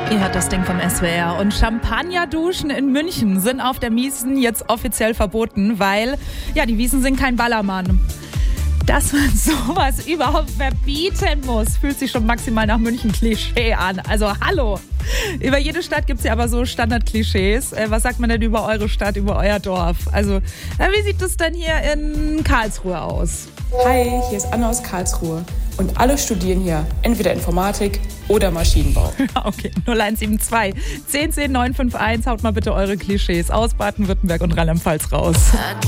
Ihr hört das Ding vom SWR. Und Champagnerduschen in München sind auf der Wiesn jetzt offiziell verboten, weil, ja, die Wiesn sind kein Ballermann. Dass man sowas überhaupt verbieten muss, fühlt sich schon maximal nach München-Klischee an. Also hallo! Über jede Stadt gibt es ja aber so Standard-Klischees. Was sagt man denn über eure Stadt, über euer Dorf? Also, wie sieht es denn hier in Karlsruhe aus? Hi, hier ist Anna aus Karlsruhe. Und alle studieren hier entweder Informatik oder Maschinenbau. Okay, 0172 10 10 951. Haut mal bitte eure Klischees aus Baden-Württemberg und Rheinland-Pfalz raus.